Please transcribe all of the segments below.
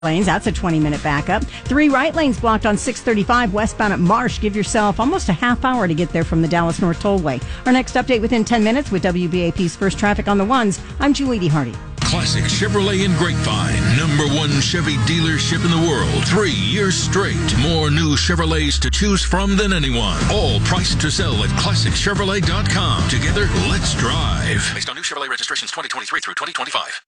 lanes. That's a 20-minute backup. 3 right lanes blocked on 635 westbound at Marsh. Give yourself almost a half hour to get there from the Dallas North Tollway. Our next update within 10 minutes with WBAP's First Traffic on the Ones. I'm Julie D. Hardy. Classic Chevrolet in Grapevine. #1 Chevy dealership in the world. 3 years straight. More new Chevrolets to choose from than anyone. All priced to sell at ClassicChevrolet.com. Together, let's drive. Based on new Chevrolet registrations 2023 through 2025.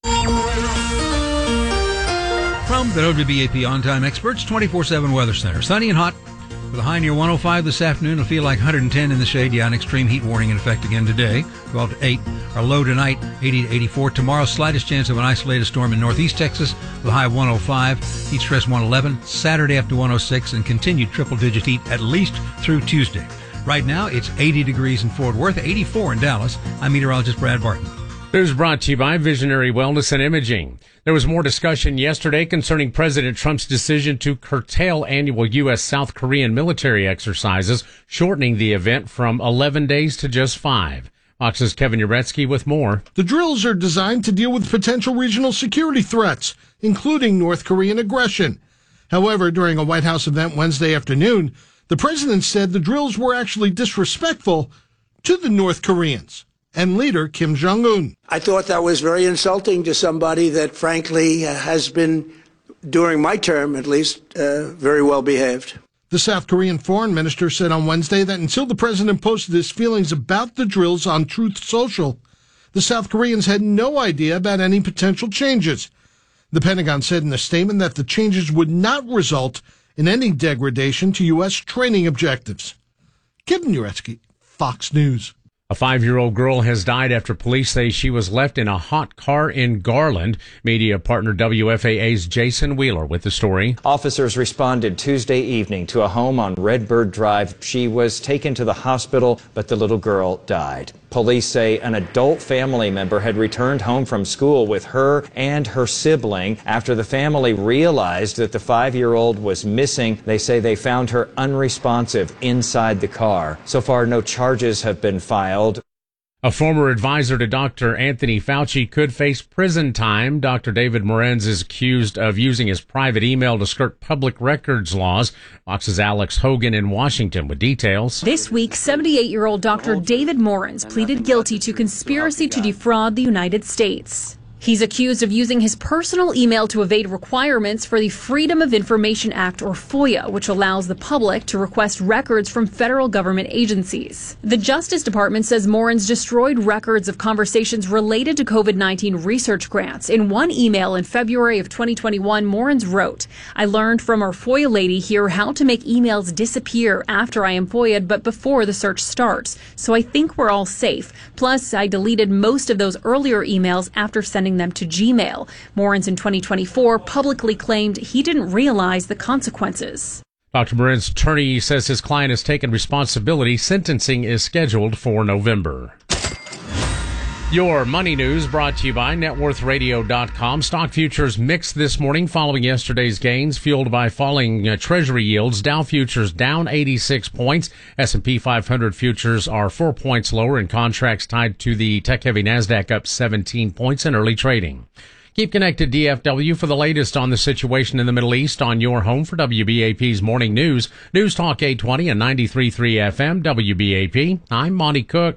From the WBAP On-Time Experts 24/7 Weather Center. Sunny and hot with a high near 105 this afternoon. It'll feel like 110 in the shade. Yeah, an extreme heat warning in effect again today. 12 to 8. Our low tonight, 80 to 84. Tomorrow, slightest chance of an isolated storm in northeast Texas with a high of 105. Heat stress 111. Saturday up to 106 and continued triple-digit heat at least through Tuesday. Right now, it's 80 degrees in Fort Worth, 84 in Dallas. I'm meteorologist Brad Barton. News brought to you by Visionary Wellness and Imaging. There was more discussion yesterday concerning President Trump's decision to curtail annual U.S.-South Korean military exercises, shortening the event from 11 days to just 5. Fox's Kevin Uretsky with more. The drills are designed to deal with potential regional security threats, including North Korean aggression. However, during a White House event Wednesday afternoon, the president said the drills were actually disrespectful to the North Koreans and leader Kim Jong-un. I thought that was very insulting to somebody that, frankly, has been, during my term at least, very well behaved. The South Korean foreign minister said on Wednesday that until the president posted his feelings about the drills on Truth Social, the South Koreans had no idea about any potential changes. The Pentagon said in a statement that the changes would not result in any degradation to U.S. training objectives. Kevin Uretsky, Fox News. A 5-year-old girl has died after police say she was left in a hot car in Garland. Media partner WFAA's Jason Wheeler with the story. Officers responded Tuesday evening to a home on Redbird Drive. She was taken to the hospital, but the little girl died. Police say an adult family member had returned home from school with her and her sibling. After the family realized that the 5-year-old was missing, they say they found her unresponsive inside the car. So far, no charges have been filed. A former advisor to Dr. Anthony Fauci could face prison time. Dr. David Morenz is accused of using his private email to skirt public records laws. Fox's Alex Hogan in Washington with details. This week, 78-year-old Dr. David Morenz pleaded guilty to conspiracy to defraud the United States. He's accused of using his personal email to evade requirements for the Freedom of Information Act, or FOIA, which allows the public to request records from federal government agencies. The Justice Department says Morenz destroyed records of conversations related to COVID-19 research grants. In one email in February of 2021, Morenz wrote, "I learned from our FOIA lady here how to make emails disappear after I am FOIA'd, but before the search starts. So I think we're all safe. Plus, I deleted most of those earlier emails after sending them to Gmail." Morenz in 2024 publicly claimed he didn't realize the consequences. Dr. Morenz's attorney says his client has taken responsibility. Sentencing is scheduled for November. Your money news brought to you by networthradio.com. Stock futures mixed this morning following yesterday's gains, fueled by falling treasury yields. Dow futures down 86 points. S&P 500 futures are 4 points lower, and contracts tied to the tech-heavy NASDAQ up 17 points in early trading. Keep connected, DFW, for the latest on the situation in the Middle East on your home for WBAP's Morning News. News Talk 820 and 93.3 FM, WBAP. I'm Monty Cook.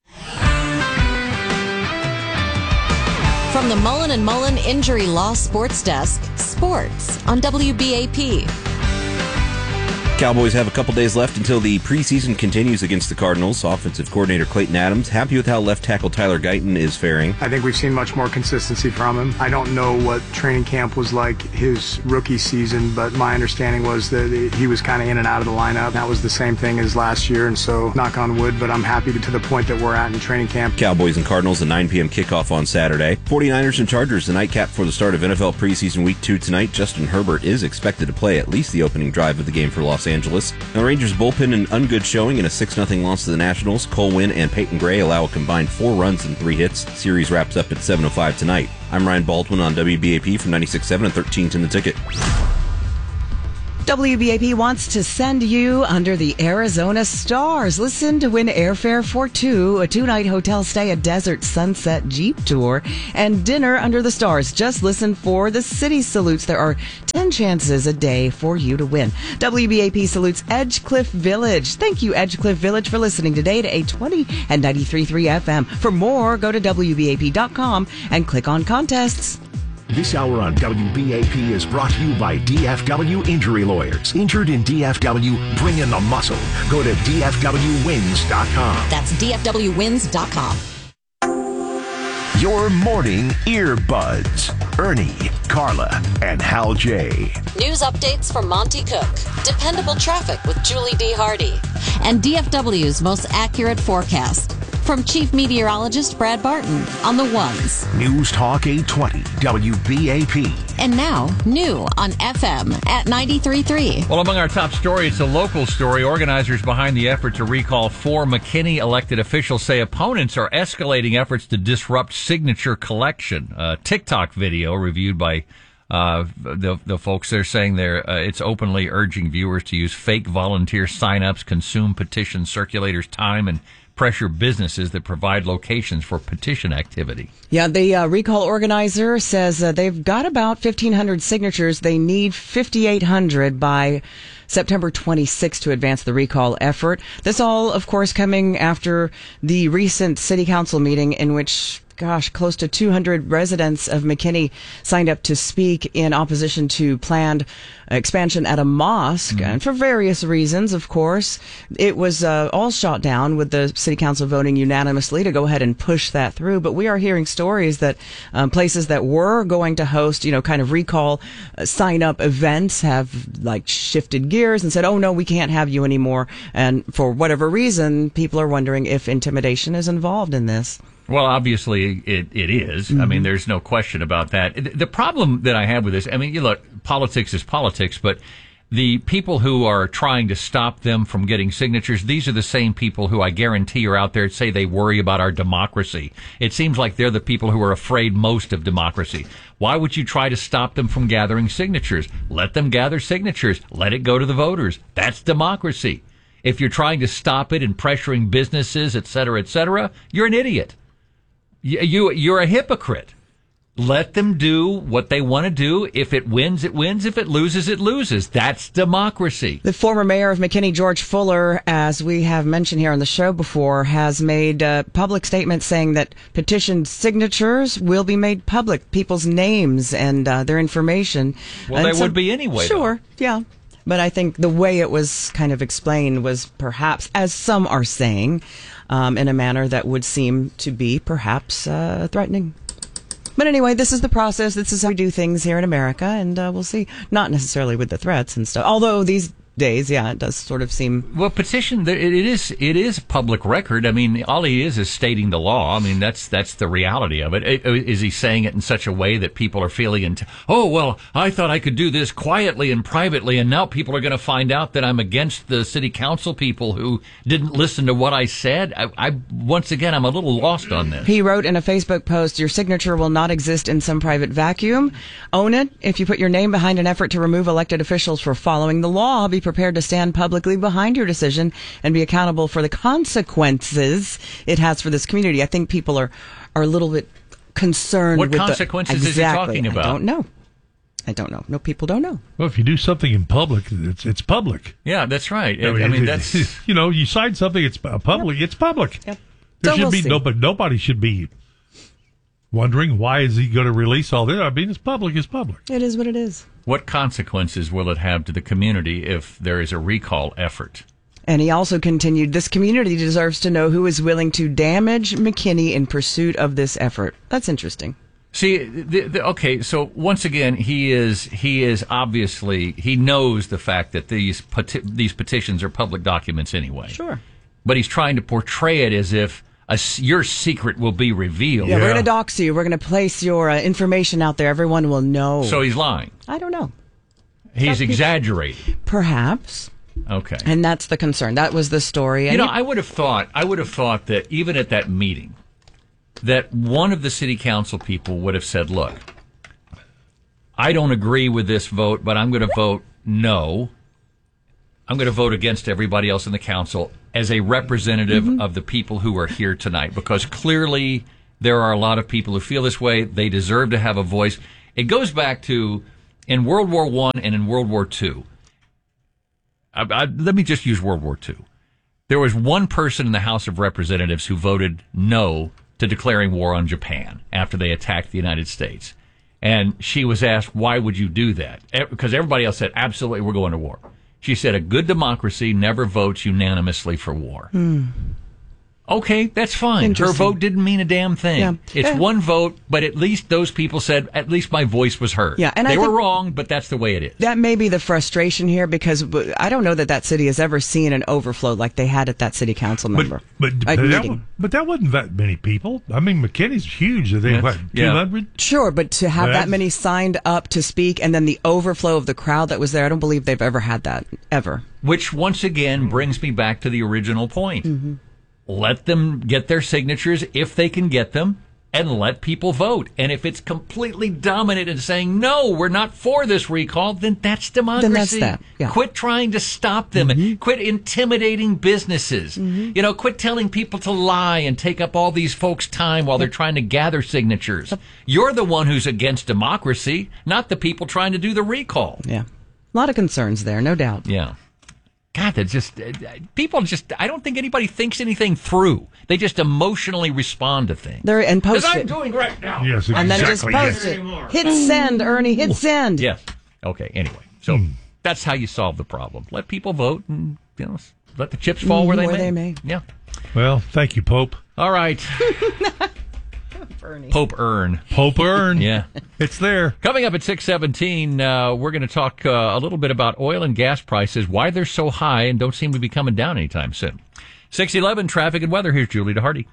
From the Mullen & Mullen Injury Law Sports Desk, sports on WBAP. Cowboys have a couple days left until the preseason continues against the Cardinals. Offensive coordinator Clayton Adams happy with how left tackle Tyler Guyton is faring. I think we've seen much more consistency from him. I don't know what training camp was like his rookie season, but my understanding was that he was kind of in and out of the lineup. That was the same thing as last year, and so knock on wood, but I'm happy to the point that we're at in training camp. Cowboys and Cardinals, a 9 p.m. kickoff on Saturday. 49ers and Chargers, the nightcap for the start of NFL preseason week 2 tonight. Justin Herbert is expected to play at least the opening drive of the game for Los Angeles. Now, Rangers bullpen an ungood showing in a 6-0 loss to the Nationals. Cole Winn and Peyton Gray allow a combined 4 runs and 3 hits. Series wraps up at 7:05 tonight. I'm Ryan Baldwin on WBAP from 96.7 and 13th in the Ticket. WBAP wants to send you under the Arizona stars. Listen to win airfare for two, a 2-night hotel stay, a desert sunset Jeep tour, and dinner under the stars. Just listen for the city salutes. There are 10 chances a day for you to win. WBAP salutes Edgecliff Village. Thank you, Edgecliff Village, for listening today to 820 and 93.3 FM. For more, go to WBAP.com and click on contests. This hour on WBAP is brought to you by DFW Injury Lawyers. Injured in DFW, bring in the muscle. Go to DFWWins.com. That's DFWWins.com. Your morning earbuds. Ernie, Carla, and Hal J. News updates from Monty Cook. Dependable traffic with Julie D. Hardy. And DFW's most accurate forecast. From Chief Meteorologist Brad Barton on the ones. News Talk 820 WBAP. And now, new on FM at 93.3. Well, among our top stories, it's a local story. Organizers behind the effort to recall 4 McKinney elected officials say opponents are escalating efforts to disrupt signature collection. A TikTok video reviewed by the folks there saying it's openly urging viewers to use fake volunteer signups, consume petition circulators' time, and pressure businesses that provide locations for petition activity. Yeah, the recall organizer says they've got about 1,500 signatures. They need 5,800 by September 26th to advance the recall effort. This all, of course, coming after the recent city council meeting in which, close to 200 residents of McKinney signed up to speak in opposition to planned expansion at a mosque. And for various reasons, of course. It was all shot down with the city council voting unanimously to go ahead and push that through. But we are hearing stories that places that were going to host, kind of recall sign-up events have shifted gears and said, oh, no, we can't have you anymore. And for whatever reason, people are wondering if intimidation is involved in this. Well, obviously it is. I mean, there's no question about that. The problem that I have with this, look, politics is politics, but the people who are trying to stop them from getting signatures, these are the same people who I guarantee are out there that say they worry about our democracy. It seems like they're the people who are afraid most of democracy. Why would you try to stop them from gathering signatures? Let them gather signatures. Let it go to the voters. That's democracy. If you're trying to stop it and pressuring businesses, et cetera, you're an idiot. You're a hypocrite. Let them do what they want to do. If it wins, it wins. If it loses, it loses. That's democracy. The former mayor of McKinney, George Fuller, as we have mentioned here on the show before, has made public statements saying that petition signatures will be made public, people's names and their information. Well, they would be anyway. Sure, yeah. But I think the way it was kind of explained was perhaps, as some are saying, in a manner that would seem to be perhaps threatening. But anyway, this is the process. This is how we do things here in America, and we'll see. Not necessarily with the threats and stuff, although these days, it does sort of seem... Well, petition, it is public record. I mean, all he is stating the law. I mean, that's the reality of it. Is he saying it in such a way that people are feeling, I thought I could do this quietly and privately, and now people are going to find out that I'm against the city council people who didn't listen to what I said? Once again, I'm a little lost on this. He wrote in a Facebook post, your signature will not exist in some private vacuum. Own it. If you put your name behind an effort to remove elected officials for following the law, be prepared to stand publicly behind your decision and be accountable for the consequences it has for this community. I think people are a little bit concerned with consequences is he talking about? I don't know. No, people don't know. Well, if you do something in public, it's public. Yeah, that's right. I mean that's you sign something. It's public. Yep. It's public. Yep. There should be nobody should be wondering why is he going to release all this. I mean, it's public. It's public. It is what it is. What consequences will it have to the community if there is a recall effort? And he also continued, this community deserves to know who is willing to damage McKinney in pursuit of this effort. That's interesting. See, okay, so once again, he is obviously, he knows the fact that these petitions are public documents anyway. Sure. But he's trying to portray it as if your secret will be revealed. Yeah, we're going to dox you. We're going to place your information out there. Everyone will know. So he's lying. I don't know. He's exaggerating. Perhaps. Okay. And that's the concern. That was the story. And I would have thought that even at that meeting, that one of the city council people would have said, look, I don't agree with this vote, but I'm going to vote no, I'm going to vote against everybody else in the council as a representative of the people who are here tonight, because clearly there are a lot of people who feel this way. They deserve to have a voice. It goes back to in World War I and in World War II. Let me just use World War II. There was one person in the House of Representatives who voted no to declaring war on Japan after they attacked the United States. And she was asked, why would you do that? Because everybody else said, absolutely, we're going to war. She said, a good democracy never votes unanimously for war. Okay, that's fine. Her vote didn't mean a damn thing. Yeah. It's one vote, but at least those people said, at least my voice was heard. Yeah, and they were wrong, but that's the way it is. That may be the frustration here, because I don't know that city has ever seen an overflow like they had at that city council member. But that wasn't that many people. I mean, McKinney's huge. Are they, what, 200? Sure, but to have that many signed up to speak and then the overflow of the crowd that was there, I don't believe they've ever had that, ever. Which, once again, brings me back to the original point. Let them get their signatures if they can get them, and let people vote. And if it's completely dominant and saying, no, we're not for this recall, then that's democracy. Then that's that. Yeah. Quit trying to stop them. And quit intimidating businesses. Quit telling people to lie and take up all these folks' time while they're trying to gather signatures. You're the one who's against democracy, not the people trying to do the recall. Yeah. A lot of concerns there, no doubt. Yeah. God, that's just, I don't think anybody thinks anything through. They just emotionally respond to things. And post As it. I'm doing right now. Yes, exactly. And then just post it. Hit send, Ernie, hit send. Yes. Okay, anyway. So that's how you solve the problem. Let people vote and, let the chips fall where they may. Yeah. Well, thank you, Pope. All right. Pope Earn. Yeah. It's there. Coming up at 6:17, we're going to talk a little bit about oil and gas prices, why they're so high and don't seem to be coming down anytime soon. 6:11, traffic and weather. Here's Julie DeHardy.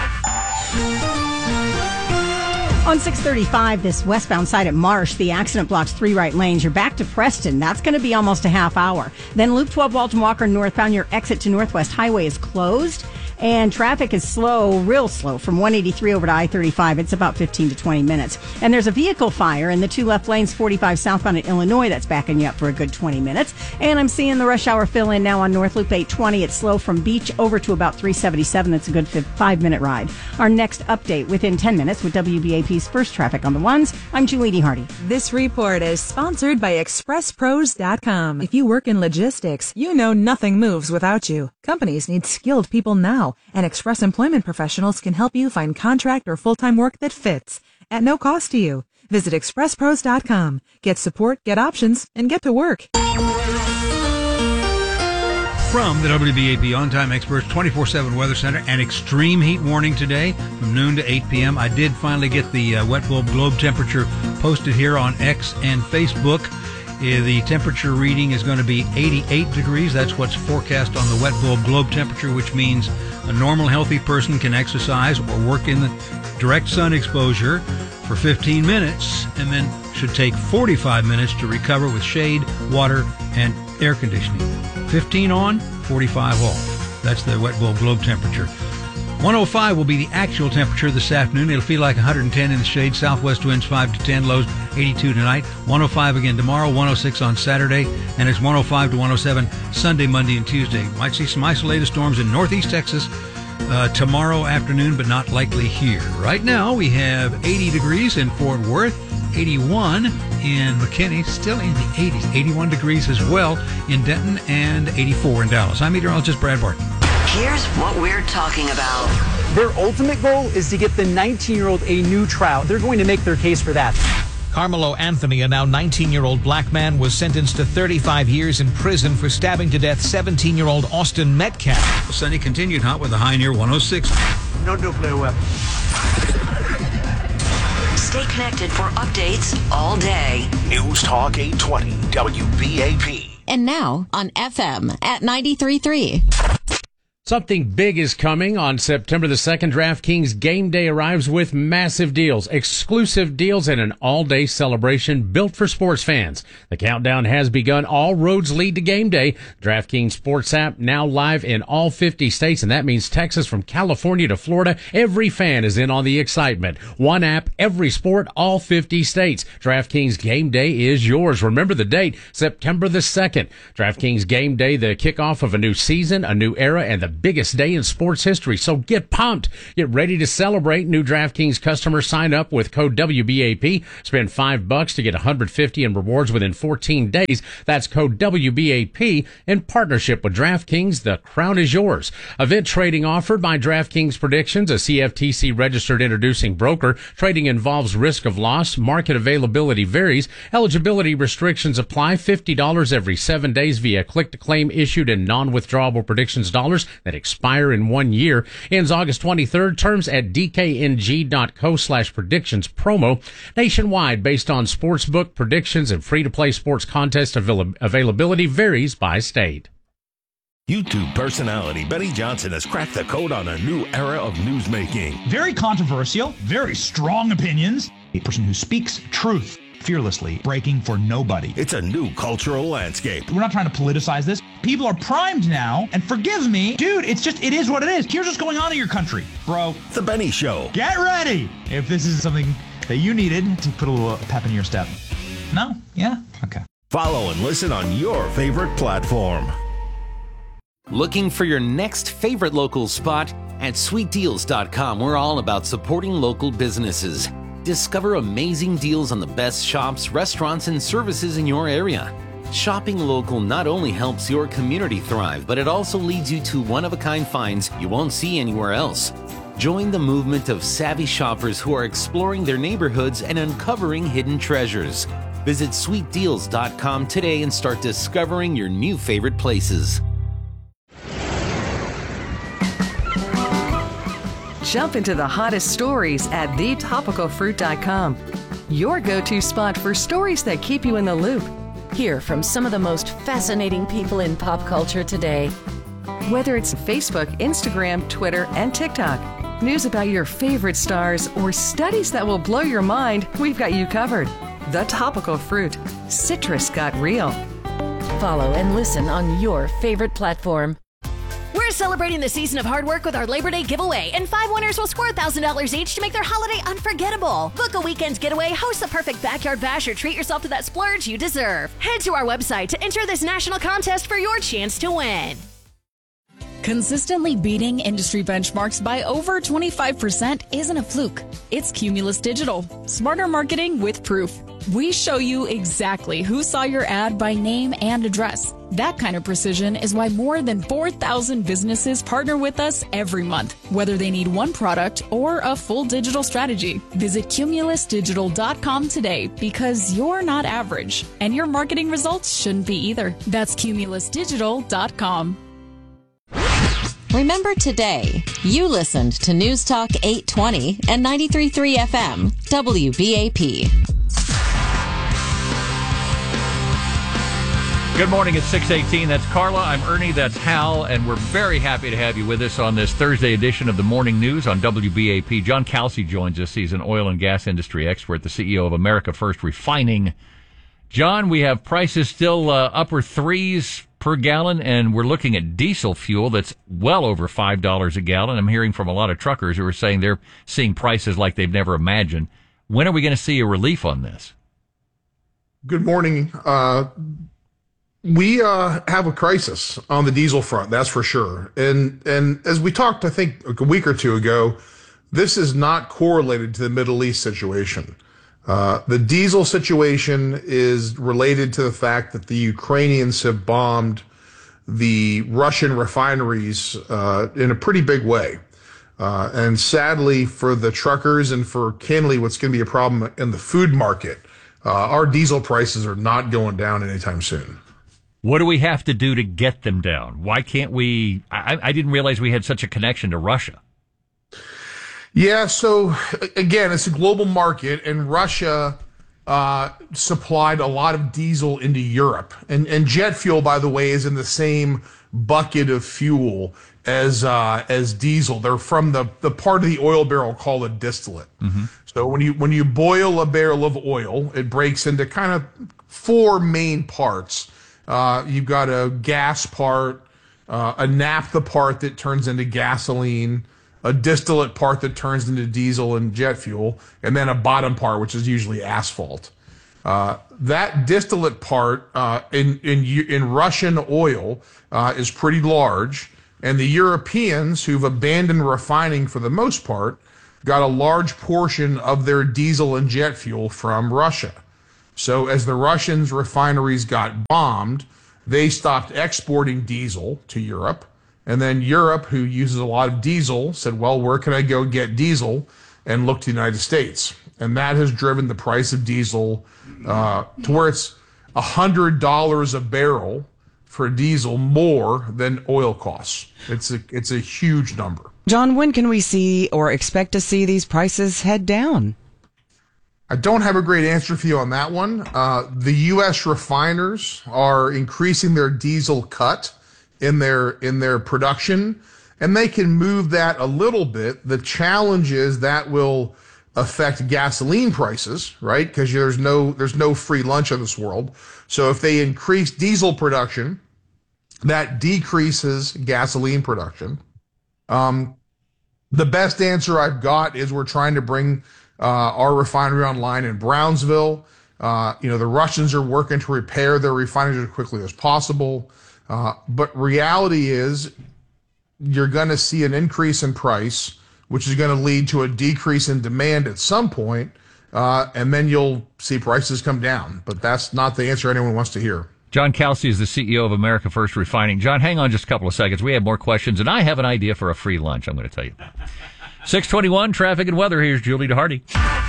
On 635, this westbound side at Marsh, the accident blocks 3 right lanes. You're back to Preston. That's going to be almost a half hour. Then Loop 12 Walton Walker northbound, your exit to Northwest Highway is closed. And traffic is slow, real slow, from 183 over to I-35. It's about 15 to 20 minutes. And there's a vehicle fire in the 2 left lanes, 45 southbound in Illinois. That's backing you up for a good 20 minutes. And I'm seeing the rush hour fill in now on North Loop 820. It's slow from Beach over to about 377. That's a good 5-minute ride. Our next update within 10 minutes with WBAP's First Traffic on the Ones. I'm Julie DeHardy. This report is sponsored by ExpressPros.com. If you work in logistics, you know nothing moves without you. Companies need skilled people now, and Express Employment Professionals can help you find contract or full-time work that fits at no cost to you. Visit ExpressPros.com. Get support, get options, and get to work. From the WBAP On-Time Experts 24/7 Weather Center, an extreme heat warning today from noon to 8 p.m. I did finally get the wet bulb globe temperature posted here on X and Facebook. The temperature reading is going to be 88 degrees. That's what's forecast on the wet bulb globe temperature, which means a normal, healthy person can exercise or work in the direct sun exposure for 15 minutes and then should take 45 minutes to recover with shade, water, and air conditioning. 15 on, 45 off. That's the wet bulb globe temperature. 105 will be the actual temperature this afternoon. It'll feel like 110 in the shade. Southwest winds 5 to 10, lows 82 tonight. 105 again tomorrow, 106 on Saturday, and it's 105 to 107 Sunday, Monday, and Tuesday. Might see some isolated storms in northeast Texas tomorrow afternoon, but not likely here. Right now, we have 80 degrees in Fort Worth, 81 in McKinney, still in the 80s, 81 degrees as well in Denton, and 84 in Dallas. I'm meteorologist Brad Barton. Here's what we're talking about. Their ultimate goal is to get the 19-year-old a new trial. They're going to make their case for that. Carmelo Anthony, a now 19-year-old black man, was sentenced to 35 years in prison for stabbing to death 17-year-old Austin Metcalf. Sunny continued hot with a high near 106. No nuclear weapons. Stay connected for updates all day. News Talk 820 WBAP. And now on FM at 93.3. Something big is coming on September the 2nd. DraftKings Game Day arrives with massive deals, exclusive deals, and an all-day celebration built for sports fans. The countdown has begun. All roads lead to Game Day. DraftKings Sports app now live in all 50 states, and that means Texas from California to Florida. Every fan is in on the excitement. One app, every sport, all 50 states. DraftKings Game Day is yours. Remember the date, September the 2nd. DraftKings Game Day, the kickoff of a new season, a new era, and the biggest day in sports history. So get pumped. Get ready to celebrate. New DraftKings customers sign up with code WBAP. Spend $5 to get $150 in rewards within 14 days. That's code WBAP in partnership with DraftKings. The crown is yours. Event trading offered by DraftKings Predictions, a CFTC registered introducing broker. Trading involves risk of loss. Market availability varies. Eligibility restrictions apply. $50 every 7 days via click-to-claim issued in non-withdrawable predictions dollars that expire in 1 year. Ends August 23rd. Terms at dkng.co/predictions promo. Nationwide based on sportsbook predictions and free-to-play sports contest availability varies by state. YouTube personality Benny Johnson has cracked the code on a new era of newsmaking. Very controversial, very strong opinions. A person who speaks truth fearlessly, breaking for nobody. It's a new cultural landscape. We're not trying to politicize this. People are primed now, and forgive me, dude, it is what it is. Here's what's going on in your country, bro. The Benny Show. Get ready if this is something that you needed to put a little pep in your step. No? Yeah? Okay. Follow and listen on your favorite platform. Looking for your next favorite local spot? At sweetdeals.com, we're all about supporting local businesses. Discover amazing deals on the best shops, restaurants, and services in your area. Shopping local not only helps your community thrive, but it also leads you to one-of-a-kind finds you won't see anywhere else. Join the movement of savvy shoppers who are exploring their neighborhoods and uncovering hidden treasures. Visit sweetdeals.com today and start discovering your new favorite places. Jump into the hottest stories at thetopicalfruit.com. Your go-to spot for stories that keep you in the loop. Hear from some of the most fascinating people in pop culture today. Whether it's Facebook, Instagram, Twitter, and TikTok, news about your favorite stars, or studies that will blow your mind, we've got you covered. The Topical Fruit. Citrus got real. Follow and listen on your favorite platform. We're celebrating the season of hard work with our Labor Day giveaway, and 5 winners will score $1,000 each to make their holiday unforgettable. Book a weekend getaway, host the perfect backyard bash, or treat yourself to that splurge you deserve. Head to our website to enter this national contest for your chance to win. Consistently beating industry benchmarks by over 25% isn't a fluke. It's Cumulus Digital. Smarter marketing with proof. We show you exactly who saw your ad by name and address. That kind of precision is why more than 4,000 businesses partner with us every month, whether they need one product or a full digital strategy. Visit cumulusdigital.com today, because you're not average, and your marketing results shouldn't be either. That's cumulusdigital.com. Remember today, you listened to News Talk 820 and 93.3 FM, WBAP. Good morning, it's 6:18. That's Carla, I'm Ernie, that's Hal, and we're very happy to have you with us on this Thursday edition of the Morning News on WBAP. John Kelsey joins us. He's an oil and gas industry expert, the CEO of America First Refining. John, we have prices still upper threes per gallon, and we're looking at diesel fuel that's well over $5 a gallon. I'm hearing from a lot of truckers who are saying they're seeing prices like they've never imagined. When are we going to see a relief on this? Good morning. We have a crisis on the diesel front, that's for sure. And as we talked, I think, a week or two ago, this is not correlated to the Middle East situation. The diesel situation is related to the fact that the Ukrainians have bombed the Russian refineries in a pretty big way. And sadly for the truckers and for candidly what's going to be a problem in the food market, our diesel prices are not going down anytime soon. What do we have to do to get them down? Why can't we? I didn't realize we had such a connection to Russia. Yeah, so again, it's a global market, and Russia supplied a lot of diesel into Europe. And jet fuel, by the way, is in the same bucket of fuel as diesel. They're from the part of the oil barrel called a distillate. Mm-hmm. So when you boil a barrel of oil, it breaks into kind of four main parts. You've got a gas part, a naphtha part that turns into gasoline, a distillate part that turns into diesel and jet fuel, and then a bottom part, which is usually asphalt. That distillate part in Russian oil is pretty large, and the Europeans, who've abandoned refining for the most part, got a large portion of their diesel and jet fuel from Russia. So as the Russians' refineries got bombed, they stopped exporting diesel to Europe. And then Europe, who uses a lot of diesel, said, well, where can I go get diesel? And look to the United States. And that has driven the price of diesel to where it's $100 a barrel for diesel more than oil costs. It's a huge number. John, when can we see or expect to see these prices head down? I don't have a great answer for you on that one. The U.S. refiners are increasing their diesel cut in their production, and they can move that a little bit. The challenge is that will affect gasoline prices, right? Because there's no free lunch in this world. So if they increase diesel production, that decreases gasoline production. The best answer I've got is we're trying to bring our refinery online in Brownsville. The Russians are working to repair their refineries as quickly as possible. But reality is you're going to see an increase in price, which is going to lead to a decrease in demand at some point, and then you'll see prices come down. But that's not the answer anyone wants to hear. John Kelsey is the CEO of America First Refining. John, hang on just a couple of seconds. We have more questions, and I have an idea for a free lunch, I'm going to tell you. 6:21, traffic and weather. Here's Julie DeHardy.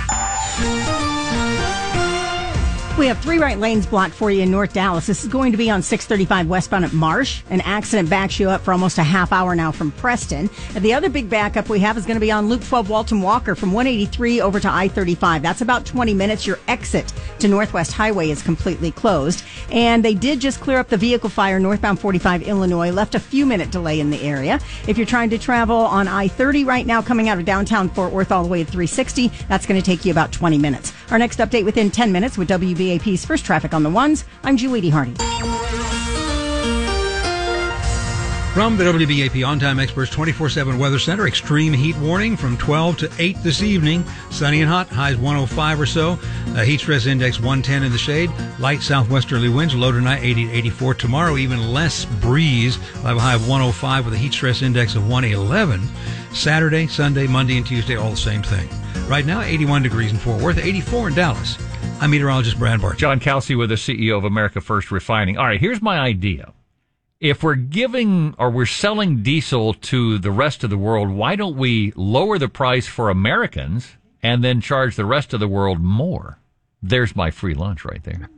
We have 3 right lanes blocked for you in North Dallas. This is going to be on 635 westbound at Marsh. An accident backs you up for almost a half hour now from Preston. And the other big backup we have is going to be on Loop 12 Walton Walker from 183 over to I-35. That's about 20 minutes. Your exit to Northwest Highway is completely closed. And they did just clear up the vehicle fire northbound 45 Illinois, left a few minute delay in the area. If you're trying to travel on I-30 right now, coming out of downtown Fort Worth all the way to 360, that's going to take you about 20 minutes. Our next update within 10 minutes with WBAP's First Traffic on the Ones. I'm Julie DeHardy. From the WBAP On-Time Experts 24/7 Weather Center, extreme heat warning from 12 to 8 this evening. Sunny and hot, highs 105 or so. Heat stress index 110 in the shade. Light southwesterly winds, low tonight 80 to 84. Tomorrow, even less breeze. We'll have a high of 105 with a heat stress index of 111. Saturday, Sunday, Monday, and Tuesday, all the same thing. Right now, 81 degrees in Fort Worth, 84 in Dallas. I'm meteorologist Brad Barton. John Kelsey with the CEO of America First Refining. All right, here's my idea. If we're selling diesel to the rest of the world, why don't we lower the price for Americans and then charge the rest of the world more? There's my free lunch right there.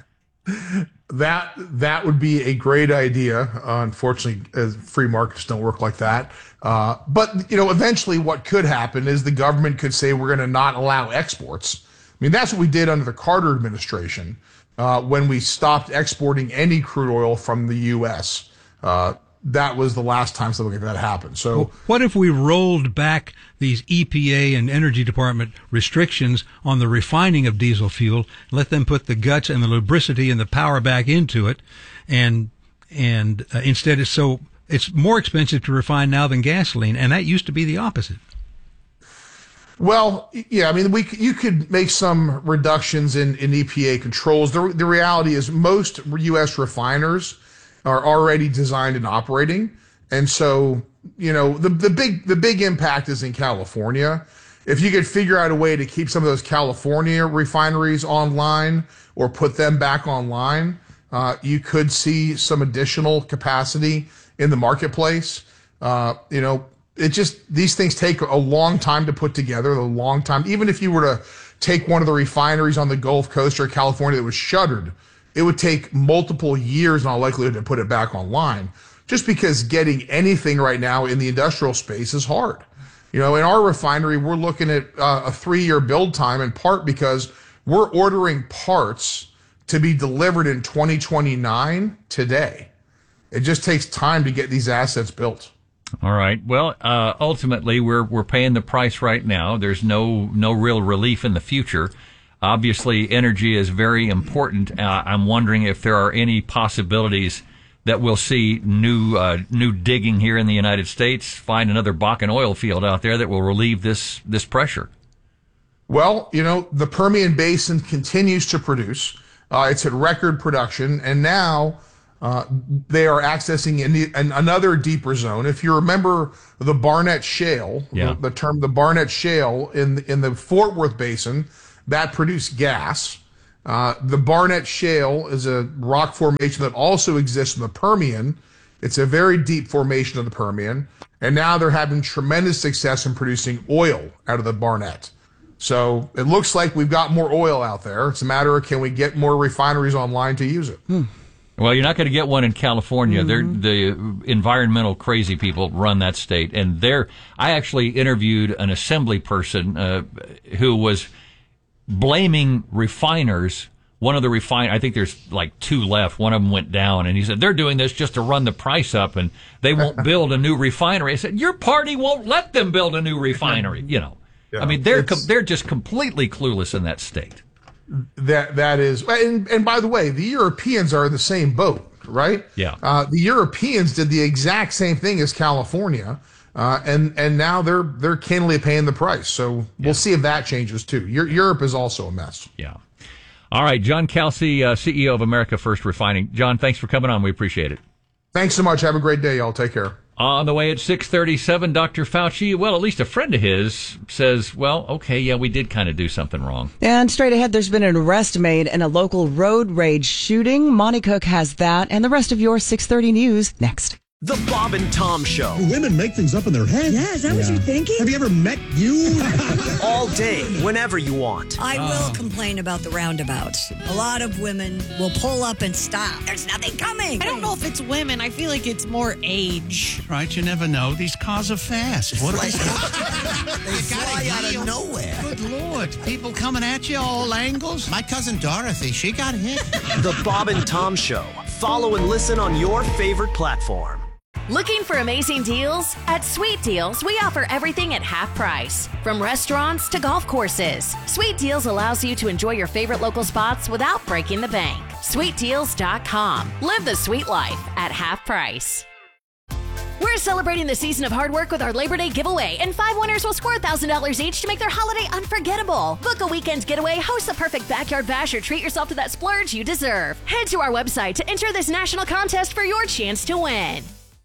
That would be a great idea. Unfortunately, free markets don't work like that. But eventually what could happen is the government could say we're going to not allow exports. I mean, that's what we did under the Carter administration when we stopped exporting any crude oil from the U.S. That was the last time something like that happened. So, what if we rolled back these EPA and Energy Department restrictions on the refining of diesel fuel, let them put the guts and the lubricity and the power back into it, and instead it's more expensive to refine now than gasoline, and that used to be the opposite. Well, yeah, I mean, you could make some reductions in EPA controls. The reality is most U.S. refiners are already designed and operating. And so, the big impact is in California. If you could figure out a way to keep some of those California refineries online or put them back online, you could see some additional capacity in the marketplace. These things take a long time to put together, a long time. Even if you were to take one of the refineries on the Gulf Coast or California that was shuttered, it would take multiple years in all likelihood to put it back online, just because getting anything right now in the industrial space is hard. In our refinery, we're looking at a 3-year build time, in part because we're ordering parts to be delivered in 2029 today. It just takes time to get these assets built. All right. Well, ultimately, we're paying the price right now. There's no real relief in the future. Obviously, energy is very important. I'm wondering if there are any possibilities that we'll see new digging here in the United States, find another Bakken oil field out there that will relieve this pressure. Well, the Permian Basin continues to produce. It's at record production, and now they are accessing another deeper zone. If you remember the Barnett Shale, the term the Barnett Shale in the Fort Worth Basin, that produced gas. The Barnett Shale is a rock formation that also exists in the Permian. It's a very deep formation of the Permian, and now they're having tremendous success in producing oil out of the Barnett. So it looks like we've got more oil out there. It's a matter of, can we get more refineries online to use it? Well, you're not going to get one in California. The environmental crazy people run that state. And I actually interviewed an assembly person who was blaming refiners. One of the I think there's like 2 left. One of them went down, and he said, they're doing this just to run the price up, and they won't build a new refinery. I said, your party won't let them build a new refinery, Yeah, I mean, they're just completely clueless in that state. That is, and by the way, the Europeans are in the same boat, right? Yeah. The Europeans did the exact same thing as California, and now they're candidly paying the price. So we'll see if that changes too. Europe is also a mess. Yeah. All right, John Kelsey, CEO of America First Refining. John, thanks for coming on. We appreciate it. Thanks so much. Have a great day, y'all. Take care. On the way at 6:37, Dr. Fauci, well, at least a friend of his, says, well, okay, yeah, we did kind of do something wrong. And straight ahead, there's been an arrest made in a local road rage shooting. Monty Cook has that and the rest of your 6:30 news next. The Bob and Tom Show. Women make things up in their head. Yeah, is that what you're thinking? Have you ever met you? All day, whenever you want. I will complain about the roundabouts. A lot of women will pull up and stop. There's nothing coming. I don't know if it's women. I feel like it's more age. Right, you never know. These cars are fast. What They fly out of nowhere. Good Lord. People coming at you all angles. My cousin Dorothy, she got hit. The Bob and Tom Show. Follow and listen on your favorite platform. Looking for amazing deals? At Sweet Deals, we offer everything at half price. From restaurants to golf courses, Sweet Deals allows you to enjoy your favorite local spots without breaking the bank. SweetDeals.com. Live the sweet life at half price. We're celebrating the season of hard work with our Labor Day giveaway, and 5 winners will score $1,000 each to make their holiday unforgettable. Book a weekend getaway, host the perfect backyard bash, or treat yourself to that splurge you deserve. Head to our website to enter this national contest for your chance to win.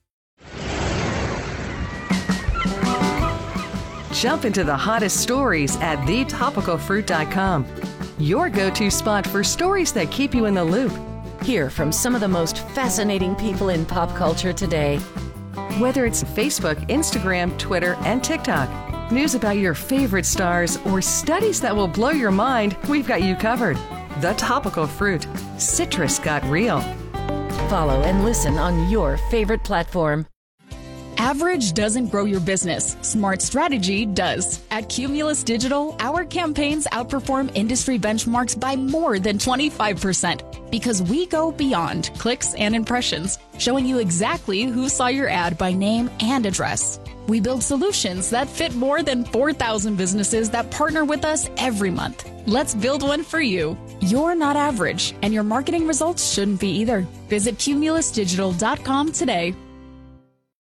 Jump into the hottest stories at thetopicalfruit.com. Your go-to spot for stories that keep you in the loop. Hear from some of the most fascinating people in pop culture today. Whether it's Facebook, Instagram, Twitter, and TikTok, news about your favorite stars, or studies that will blow your mind, we've got you covered. The Topical Fruit. Citrus got real. Follow and listen on your favorite platform. Average doesn't grow your business. Smart strategy does. At Cumulus Digital, our campaigns outperform industry benchmarks by more than 25% because we go beyond clicks and impressions, showing you exactly who saw your ad by name and address. We build solutions that fit more than 4,000 businesses that partner with us every month. Let's build one for you. You're not average, and your marketing results shouldn't be either. Visit cumulusdigital.com today.